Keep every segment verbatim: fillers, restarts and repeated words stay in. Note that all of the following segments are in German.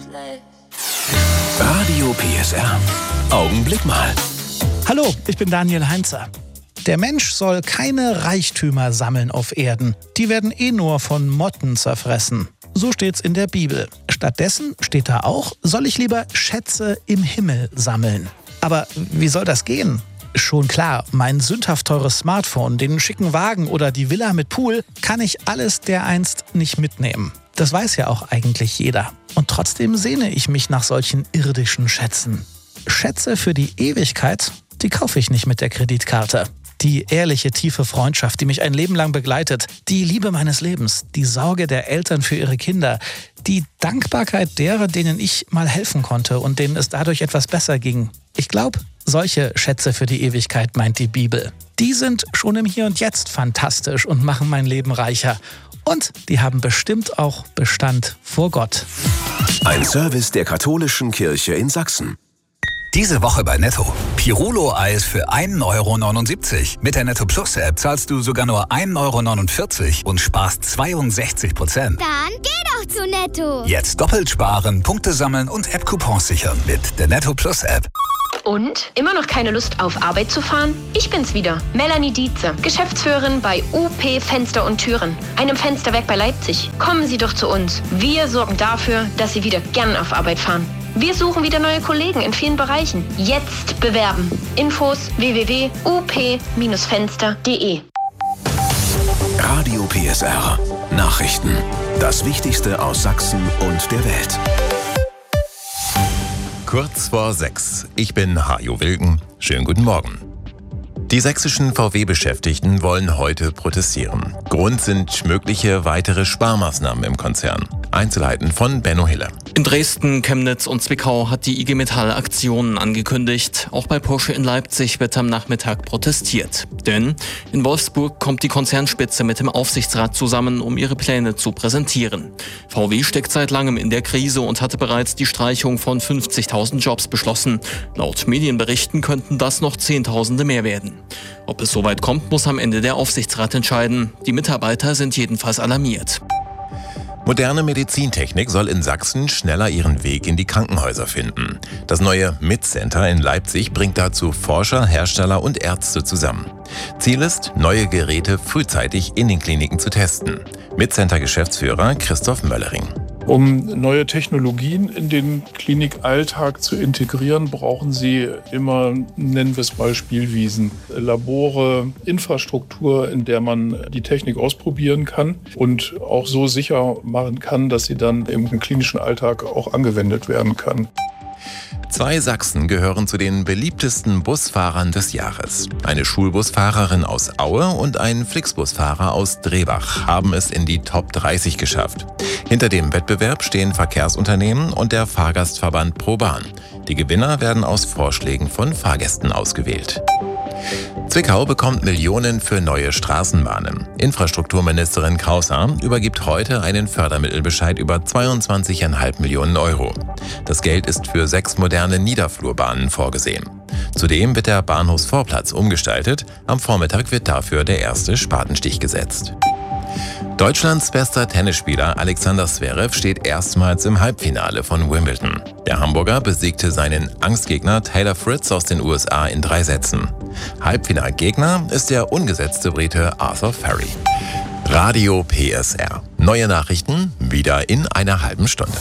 Radio P S R. Augenblick mal. Hallo, ich bin Daniel Heinzer. Der Mensch soll keine Reichtümer sammeln auf Erden. Die werden eh nur von Motten zerfressen. So steht's in der Bibel. Stattdessen steht da auch, soll ich lieber Schätze im Himmel sammeln. Aber wie soll das gehen? Schon klar, mein sündhaft teures Smartphone, den schicken Wagen oder die Villa mit Pool, kann ich alles dereinst nicht mitnehmen. Das weiß ja auch eigentlich jeder. Und trotzdem sehne ich mich nach solchen irdischen Schätzen. Schätze für die Ewigkeit, die kaufe ich nicht mit der Kreditkarte. Die ehrliche, tiefe Freundschaft, die mich ein Leben lang begleitet, die Liebe meines Lebens, die Sorge der Eltern für ihre Kinder, die Dankbarkeit derer, denen ich mal helfen konnte und denen es dadurch etwas besser ging. Ich glaube, solche Schätze für die Ewigkeit meint die Bibel. Die sind schon im Hier und Jetzt fantastisch und machen mein Leben reicher. Und die haben bestimmt auch Bestand vor Gott. Ein Service der Katholischen Kirche in Sachsen. Diese Woche bei Netto. Pirulo-Eis für ein Euro neunundsiebzig. Mit der Netto Plus App zahlst du sogar nur ein Euro neunundvierzig und sparst zweiundsechzig Prozent. Dann geh doch zu Netto. Jetzt doppelt sparen, Punkte sammeln und App-Coupons sichern mit der Netto Plus App. Und? Immer noch keine Lust auf Arbeit zu fahren? Ich bin's wieder, Melanie Dietze, Geschäftsführerin bei U P Fenster und Türen, einem Fensterwerk bei Leipzig. Kommen Sie doch zu uns. Wir sorgen dafür, dass Sie wieder gern auf Arbeit fahren. Wir suchen wieder neue Kollegen in vielen Bereichen. Jetzt bewerben. Infos w w w punkt u p Fenster punkt d e. Radio P S R. Nachrichten. Das Wichtigste aus Sachsen und der Welt. Kurz vor sechs. Ich bin Hajo Wilken. Schönen guten Morgen. Die sächsischen V W-Beschäftigten wollen heute protestieren. Grund sind mögliche weitere Sparmaßnahmen im Konzern. Einzelheiten von Benno Hiller. In Dresden, Chemnitz und Zwickau hat die I G Metall Aktionen angekündigt. Auch bei Porsche in Leipzig wird am Nachmittag protestiert. Denn in Wolfsburg kommt die Konzernspitze mit dem Aufsichtsrat zusammen, um ihre Pläne zu präsentieren. V W steckt seit langem in der Krise und hatte bereits die Streichung von fünfzigtausend Jobs beschlossen. Laut Medienberichten könnten das noch Zehntausende mehr werden. Ob es soweit kommt, muss am Ende der Aufsichtsrat entscheiden. Die Mitarbeiter sind jedenfalls alarmiert. Moderne Medizintechnik soll in Sachsen schneller ihren Weg in die Krankenhäuser finden. Das neue M I T-Center in Leipzig bringt dazu Forscher, Hersteller und Ärzte zusammen. Ziel ist, neue Geräte frühzeitig in den Kliniken zu testen. M I T-Center-Geschäftsführer Christoph Möllering. Um neue Technologien in den Klinikalltag zu integrieren, brauchen Sie immer, nennen wir es mal, Spielwiesen, Labore, Infrastruktur, in der man die Technik ausprobieren kann und auch so sicher machen kann, dass sie dann im klinischen Alltag auch angewendet werden kann. Zwei Sachsen gehören zu den beliebtesten Busfahrern des Jahres. Eine Schulbusfahrerin aus Aue und ein Flixbusfahrer aus Drehbach haben es in die Top dreißig geschafft. Hinter dem Wettbewerb stehen Verkehrsunternehmen und der Fahrgastverband ProBahn. Die Gewinner werden aus Vorschlägen von Fahrgästen ausgewählt. Zwickau bekommt Millionen für neue Straßenbahnen. Infrastrukturministerin Kraushaar übergibt heute einen Fördermittelbescheid über zweiundzwanzig Komma fünf Millionen Euro. Das Geld ist für sechs moderne Niederflurbahnen vorgesehen. Zudem wird der Bahnhofsvorplatz umgestaltet. Am Vormittag wird dafür der erste Spatenstich gesetzt. Deutschlands bester Tennisspieler Alexander Zverev steht erstmals im Halbfinale von Wimbledon. Der Hamburger besiegte seinen Angstgegner Taylor Fritz aus den U S A in drei Sätzen. Halbfinalgegner ist der ungesetzte Brite Arthur Ferry. Radio P S R. Neue Nachrichten wieder in einer halben Stunde.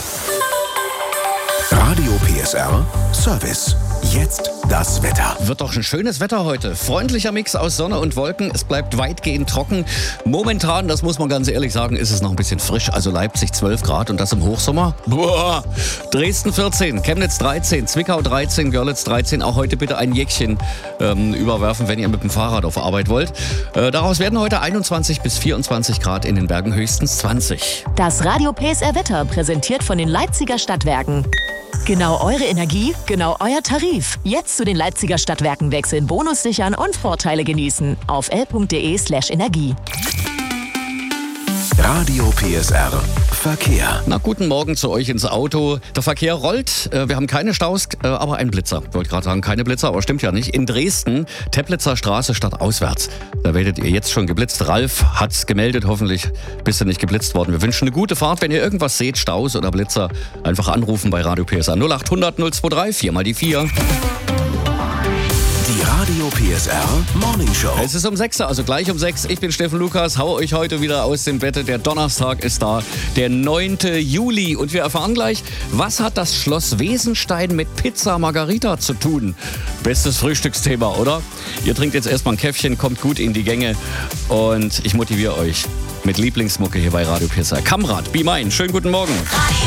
Radio P S R Service. Jetzt das Wetter. Wird doch ein schönes Wetter heute. Freundlicher Mix aus Sonne und Wolken. Es bleibt weitgehend trocken. Momentan, das muss man ganz ehrlich sagen, ist es noch ein bisschen frisch. Also Leipzig zwölf Grad und das im Hochsommer. Boah. Dresden vierzehn, Chemnitz dreizehn, Zwickau dreizehn, Görlitz dreizehn. Auch heute bitte ein Jäckchen ähm, überwerfen, wenn ihr mit dem Fahrrad auf Arbeit wollt. Äh, daraus werden heute einundzwanzig bis vierundzwanzig Grad, in den Bergen höchstens zwanzig. Das Radio P S R Wetter präsentiert von den Leipziger Stadtwerken. Genau eure Energie, genau euer Tarif. Jetzt zu den Leipziger Stadtwerken wechseln, Bonus sichern und Vorteile genießen. Auf l punkt d e slash energie. Radio P S R Verkehr. Na, guten Morgen zu euch ins Auto. Der Verkehr rollt. Wir haben keine Staus, aber einen Blitzer. Ich wollte gerade sagen, keine Blitzer, aber stimmt ja nicht. In Dresden, Teplitzer Straße statt auswärts. Da werdet ihr jetzt schon geblitzt. Ralf hat's gemeldet. Hoffentlich bist du nicht geblitzt worden. Wir wünschen eine gute Fahrt. Wenn ihr irgendwas seht, Staus oder Blitzer, einfach anrufen bei Radio P S R null acht hundert null zwei drei, vier mal die vier. Die Radio P S R Morning Show. Es ist um sechs, also gleich um sechs. Ich bin Steffen Lukas, hau euch heute wieder aus dem Bett. Der Donnerstag ist da, der neunte Juli. Und wir erfahren gleich, was hat das Schloss Wesenstein mit Pizza Margarita zu tun? Bestes Frühstücksthema, oder? Ihr trinkt jetzt erstmal ein Käffchen, kommt gut in die Gänge. Und ich motiviere euch mit Lieblingsmucke hier bei Radio P S R. Kamrat, Be Mine, schönen guten Morgen.